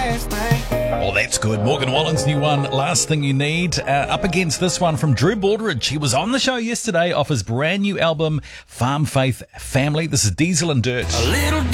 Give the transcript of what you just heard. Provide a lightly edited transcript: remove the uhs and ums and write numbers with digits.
Oh, that's good. Morgan Wallen's new one, Last Thing You Need, up against this one from Drew Baldridge. He was on the show yesterday off his brand new album, Farm Faith Family. This is Diesel and Dirt. A little